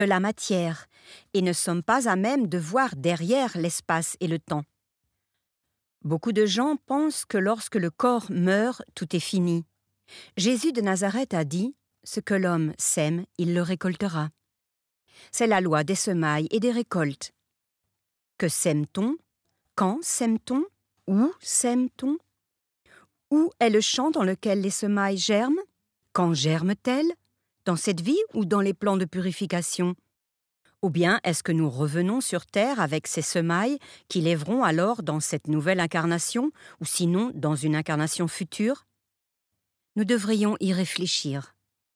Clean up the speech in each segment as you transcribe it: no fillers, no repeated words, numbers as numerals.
de la matière et ne sommes pas à même de voir derrière l'espace et le temps. Beaucoup de gens pensent que lorsque le corps meurt, tout est fini. Jésus de Nazareth a dit « Ce que l'homme sème, il le récoltera ». C'est la loi des semailles et des récoltes. Que sème-t-on? Quand sème-t-on? Où sème-t-on? Où est le champ dans lequel les semailles germent? Quand germent-elles? Dans cette vie ou dans les plans de purification? Ou bien est-ce que nous revenons sur terre avec ces semailles qui lèveront alors dans cette nouvelle incarnation ou sinon dans une incarnation future? Nous devrions y réfléchir.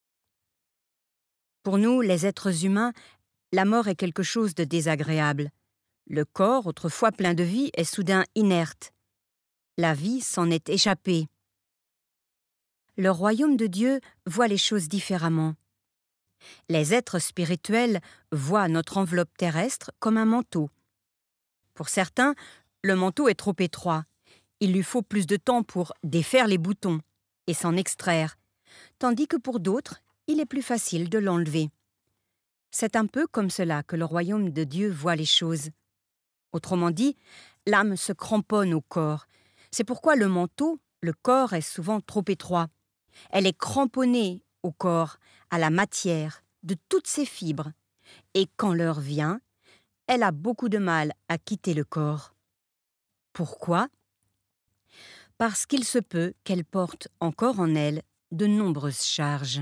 Pour nous, les êtres humains, la mort est quelque chose de désagréable. Le corps, autrefois plein de vie, est soudain inerte. La vie s'en est échappée. Le royaume de Dieu voit les choses différemment. Les êtres spirituels voient notre enveloppe terrestre comme un manteau. Pour certains, le manteau est trop étroit. Il lui faut plus de temps pour défaire les boutons et s'en extraire, tandis que pour d'autres, il est plus facile de l'enlever. C'est un peu comme cela que le royaume de Dieu voit les choses. Autrement dit, l'âme se cramponne au corps. C'est pourquoi le manteau, le corps, est souvent trop étroit. Elle est cramponnée au corps, à la matière, de toutes ses fibres. Et quand l'heure vient, elle a beaucoup de mal à quitter le corps. Pourquoi? Parce qu'il se peut qu'elle porte encore en elle de nombreuses charges.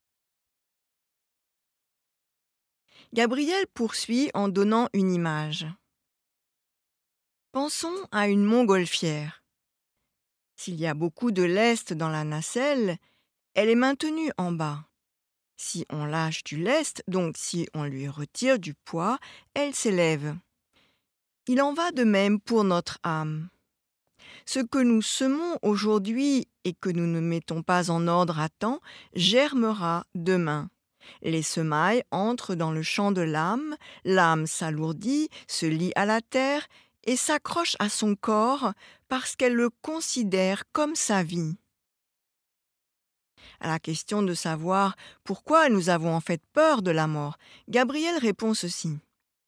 Gabriel poursuit en donnant une image. Pensons à une montgolfière. S'il y a beaucoup de lest dans la nacelle, elle est maintenue en bas. Si on lâche du lest, donc si on lui retire du poids, elle s'élève. Il en va de même pour notre âme. Ce que nous semons aujourd'hui et que nous ne mettons pas en ordre à temps, germera demain. Les semailles entrent dans le champ de l'âme s'alourdit, se lie à la terre et s'accroche à son corps parce qu'elle le considère comme sa vie. À la question de savoir pourquoi nous avons en fait peur de la mort, Gabriel répond ceci.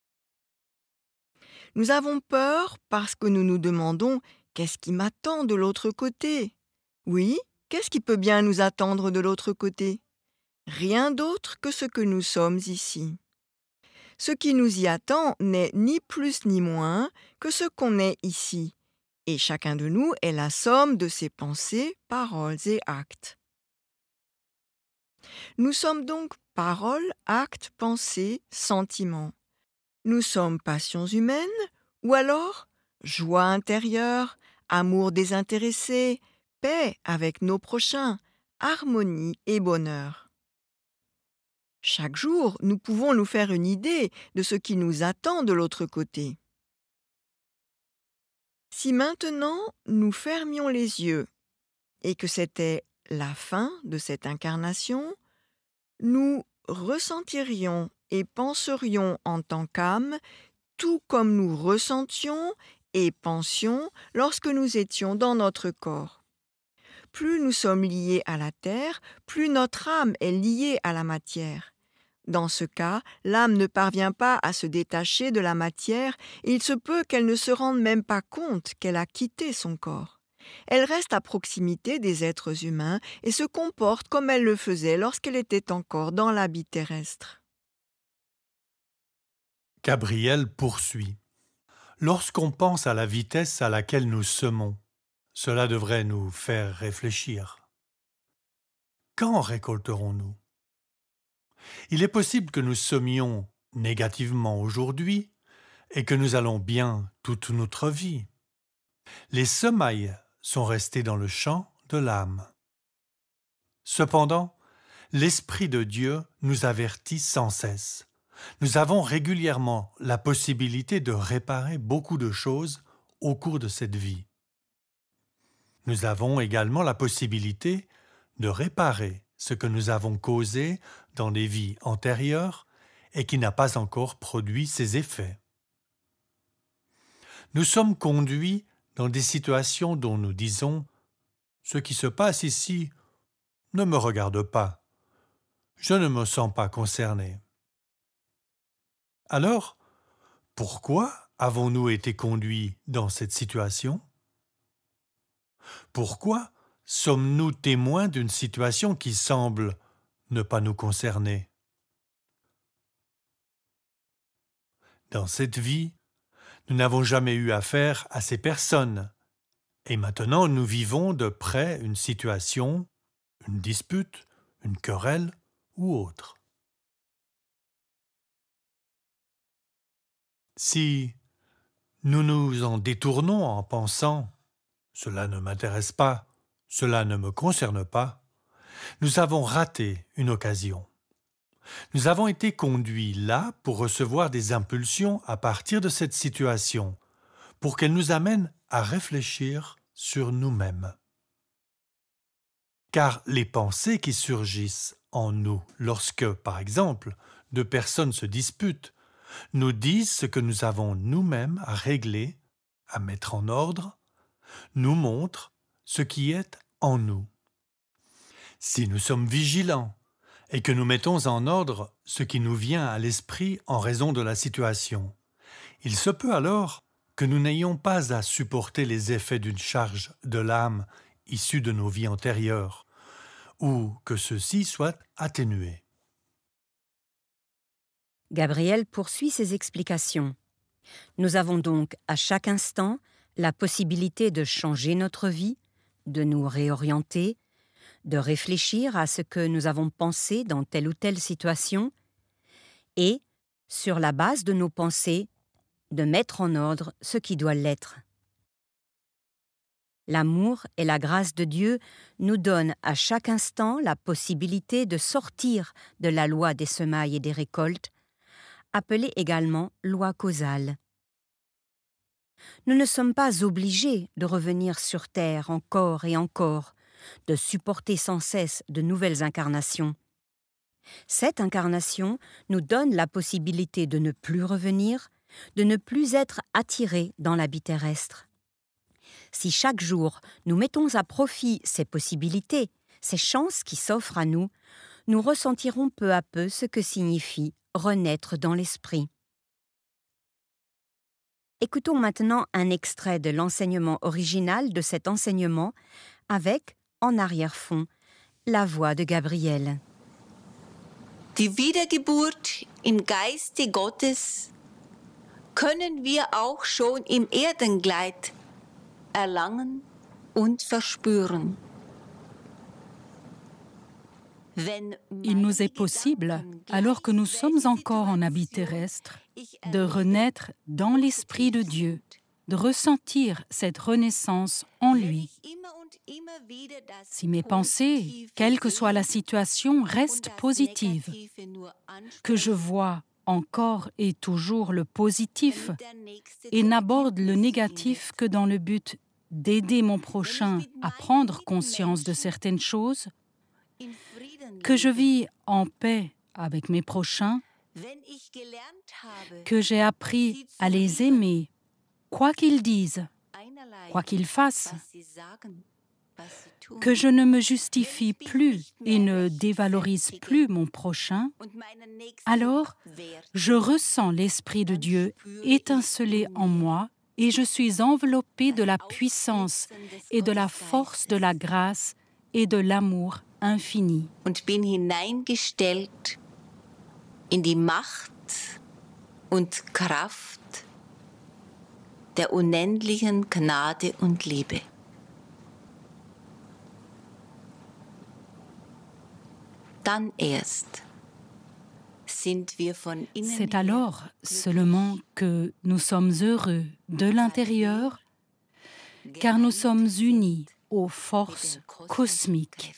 Nous avons peur parce que nous nous demandons qu'est-ce qui m'attend de l'autre côté? Oui, qu'est-ce qui peut bien nous attendre de l'autre côté? Rien d'autre que ce que nous sommes ici. Ce qui nous y attend n'est ni plus ni moins que ce qu'on est ici, et chacun de nous est la somme de ses pensées, paroles et actes. Nous sommes donc paroles, actes, pensées, sentiments. Nous sommes passions humaines, ou alors joie intérieure, amour désintéressé, paix avec nos prochains, harmonie et bonheur. Chaque jour, nous pouvons nous faire une idée de ce qui nous attend de l'autre côté. Si maintenant nous fermions les yeux et que c'était la fin de cette incarnation, nous ressentirions et penserions en tant qu'âme tout comme nous ressentions et pensions lorsque nous étions dans notre corps. Plus nous sommes liés à la terre, plus notre âme est liée à la matière. Dans ce cas, l'âme ne parvient pas à se détacher de la matière et il se peut qu'elle ne se rende même pas compte qu'elle a quitté son corps. Elle reste à proximité des êtres humains et se comporte comme elle le faisait lorsqu'elle était encore dans l'habit terrestre. Gabriel poursuit. Lorsqu'on pense à la vitesse à laquelle nous semons, cela devrait nous faire réfléchir. Quand récolterons-nous? Il est possible que nous semions négativement aujourd'hui et que nous allons bien toute notre vie. Les semailles sont restées dans le champ de l'âme. Cependant, l'Esprit de Dieu nous avertit sans cesse. Nous avons régulièrement la possibilité de réparer beaucoup de choses au cours de cette vie. Nous avons également la possibilité de réparer ce que nous avons causé dans des vies antérieures et qui n'a pas encore produit ses effets. Nous sommes conduits dans des situations dont nous disons « Ce qui se passe ici ne me regarde pas. Je ne me sens pas concerné. » Alors, pourquoi avons-nous été conduits dans cette situation? Pourquoi sommes-nous témoins d'une situation qui semble ne pas nous concerner? Dans cette vie, nous n'avons jamais eu affaire à ces personnes. Et maintenant, nous vivons de près une situation, une dispute, une querelle ou autre. Si nous nous en détournons en pensant « cela ne m'intéresse pas, cela ne me concerne pas », nous avons raté une occasion. Nous avons été conduits là pour recevoir des impulsions à partir de cette situation, pour qu'elle nous amène à réfléchir sur nous-mêmes. Car les pensées qui surgissent en nous lorsque, par exemple, deux personnes se disputent, nous disent ce que nous avons nous-mêmes à régler, à mettre en ordre, nous montrent ce qui est en nous. Si nous sommes vigilants et que nous mettons en ordre ce qui nous vient à l'esprit en raison de la situation, il se peut alors que nous n'ayons pas à supporter les effets d'une charge de l'âme issue de nos vies antérieures, ou que ceux-ci soient atténués. Gabriel poursuit ses explications. Nous avons donc à chaque instant la possibilité de changer notre vie, de nous réorienter, de réfléchir à ce que nous avons pensé dans telle ou telle situation et, sur la base de nos pensées, de mettre en ordre ce qui doit l'être. L'amour et la grâce de Dieu nous donnent à chaque instant la possibilité de sortir de la loi des semailles et des récoltes, appelée également loi causale. Nous ne sommes pas obligés de revenir sur terre encore et encore, de supporter sans cesse de nouvelles incarnations. Cette incarnation nous donne la possibilité de ne plus revenir, de ne plus être attirés dans la vie terrestre. Si chaque jour nous mettons à profit ces possibilités, ces chances qui s'offrent à nous, nous ressentirons peu à peu ce que signifie renaître dans l'esprit. Écoutons maintenant un extrait de l'enseignement original de cet enseignement avec, en arrière-fond, la voix de Gabriel. Die Wiedergeburt im Geiste Gottes können wir auch schon im Erdenkleid erlangen und verspüren. Il nous est possible, alors que nous sommes encore en habit terrestre, de renaître dans l'Esprit de Dieu, de ressentir cette renaissance en lui. Si mes pensées, quelle que soit la situation, restent positives, que je vois encore et toujours le positif et n'aborde le négatif que dans le but d'aider mon prochain à prendre conscience de certaines choses, que je vis en paix avec mes prochains, que j'ai appris à les aimer, quoi qu'ils disent, quoi qu'ils fassent, que je ne me justifie plus et ne dévalorise plus mon prochain, alors je ressens l'Esprit de Dieu étinceler en moi et je suis enveloppée de la puissance et de la force de la grâce et de l'amour infini. Und bin hineingestellt in die Macht und Kraft der unendlichen Gnade und Liebe. Dann erst sind wir von innen C'est alors seulement que nous sommes heureux de l'intérieur, car nous sommes unis aux forces cosmiques.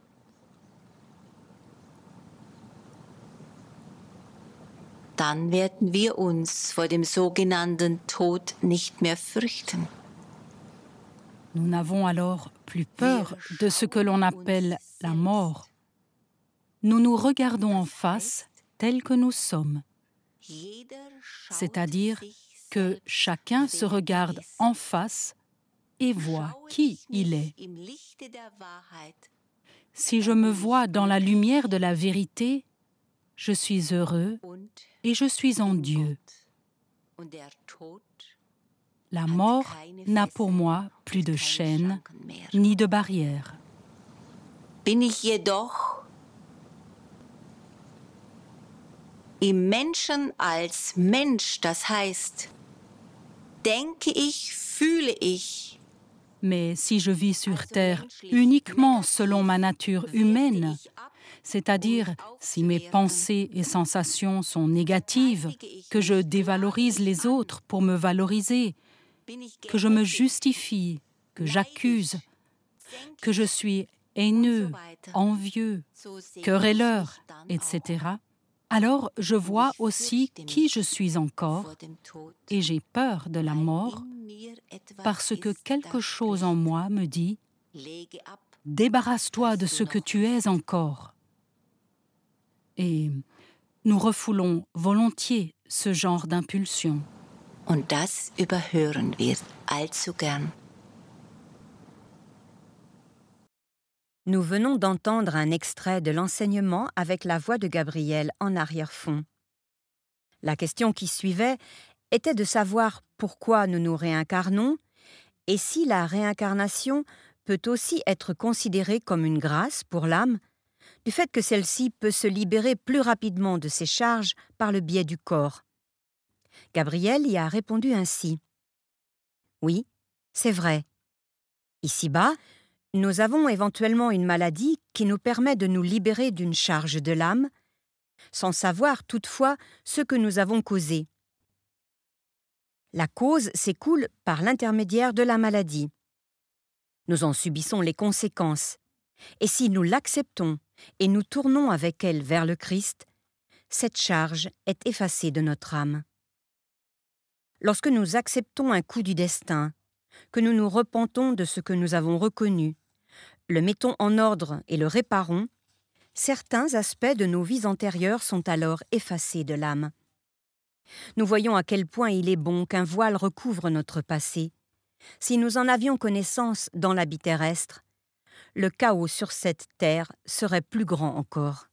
Dann werden wir uns vor dem sogenannten Tod nicht mehr fürchten. Nous n'avons alors plus peur de ce que l'on appelle la mort. Nous nous regardons en face tels que nous sommes, c'est-à-dire que chacun se regarde en face et voit qui il est. Si je me vois dans la lumière de la vérité, je suis heureux et je suis en Dieu. La mort n'a pour moi plus de chaînes ni de barrières. Bin ich jedoch im Menschen als Mensch, das heißt, denke ich, fühle ich. Mais si je vis sur terre uniquement selon ma nature humaine, c'est-à-dire si mes pensées et sensations sont négatives, que je dévalorise les autres pour me valoriser, que je me justifie, que j'accuse, que je suis haineux, envieux, querelleur, etc., alors je vois aussi qui je suis encore et j'ai peur de la mort parce que quelque chose en moi me dit « Débarrasse-toi de ce que tu es encore ». Et nous refoulons volontiers ce genre d'impulsion. Und das überhören wir allzu gern. Nous venons d'entendre un extrait de l'enseignement avec la voix de Gabriel en arrière-fond. La question qui suivait était de savoir pourquoi nous nous réincarnons et si la réincarnation peut aussi être considérée comme une grâce pour l'âme, du fait que celle-ci peut se libérer plus rapidement de ses charges par le biais du corps. Gabriel y a répondu ainsi. Oui, c'est vrai. Ici-bas, nous avons éventuellement une maladie qui nous permet de nous libérer d'une charge de l'âme, sans savoir toutefois ce que nous avons causé. La cause s'écoule par l'intermédiaire de la maladie. Nous en subissons les conséquences, et si nous l'acceptons et nous tournons avec elle vers le Christ, cette charge est effacée de notre âme. Lorsque nous acceptons un coup du destin, que nous nous repentons de ce que nous avons reconnu, le mettons en ordre et le réparons, certains aspects de nos vies antérieures sont alors effacés de l'âme. Nous voyons à quel point il est bon qu'un voile recouvre notre passé. Si nous en avions connaissance dans la vie terrestre, le chaos sur cette terre serait plus grand encore.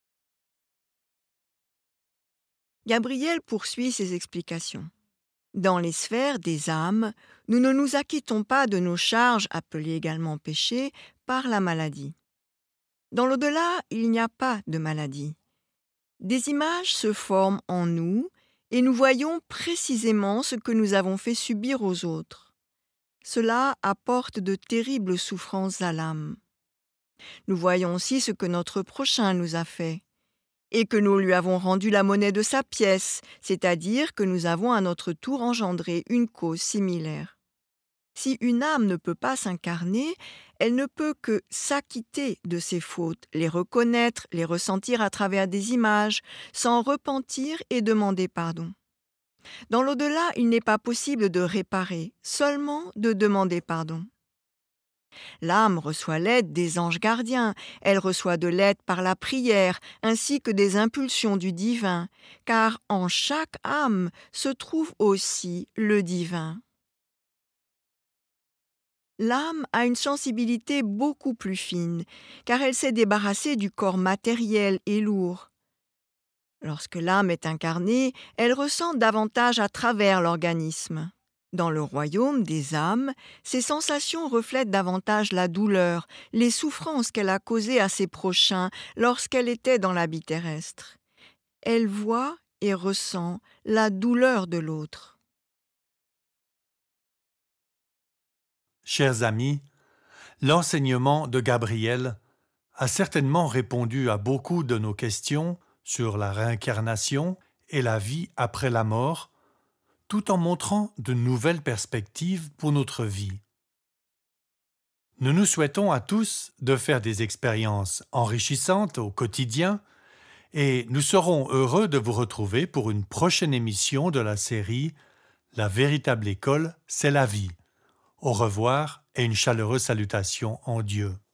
Gabriel poursuit ses explications. Dans les sphères des âmes, nous ne nous acquittons pas de nos charges, appelées également péchés, par la maladie. Dans l'au-delà, il n'y a pas de maladie. Des images se forment en nous et nous voyons précisément ce que nous avons fait subir aux autres. Cela apporte de terribles souffrances à l'âme. Nous voyons aussi ce que notre prochain nous a fait, et que nous lui avons rendu la monnaie de sa pièce, c'est-à-dire que nous avons à notre tour engendré une cause similaire. Si une âme ne peut pas s'incarner, elle ne peut que s'acquitter de ses fautes, les reconnaître, les ressentir à travers des images, s'en repentir et demander pardon. Dans l'au-delà, il n'est pas possible de réparer, seulement de demander pardon. L'âme reçoit l'aide des anges gardiens, elle reçoit de l'aide par la prière, ainsi que des impulsions du divin, car en chaque âme se trouve aussi le divin. L'âme a une sensibilité beaucoup plus fine, car elle s'est débarrassée du corps matériel et lourd. Lorsque l'âme est incarnée, elle ressent davantage à travers l'organisme. Dans le royaume des âmes, ses sensations reflètent davantage la douleur, les souffrances qu'elle a causées à ses prochains lorsqu'elle était dans la vie terrestre. Elle voit et ressent la douleur de l'autre. Chers amis, l'enseignement de Gabriel a certainement répondu à beaucoup de nos questions sur la réincarnation et la vie après la mort, tout en montrant de nouvelles perspectives pour notre vie. Nous nous souhaitons à tous de faire des expériences enrichissantes au quotidien et nous serons heureux de vous retrouver pour une prochaine émission de la série « La véritable école, c'est la vie ». Au revoir et une chaleureuse salutation en Dieu.